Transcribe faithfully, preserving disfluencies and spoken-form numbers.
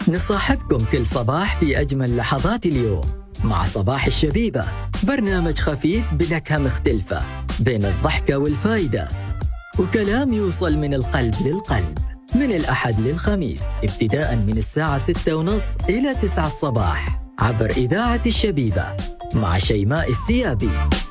نصاحبكم كل صباح في أجمل لحظات اليوم مع صباح الشبيبة، برنامج خفيف بنكهة مختلفة بين الضحكة والفايدة، وكلام يوصل من القلب للقلب، من الأحد للخميس ابتداء من الساعة ستة ونص إلى تسعة الصباح عبر إذاعة الشبيبة مع شيماء السيابي.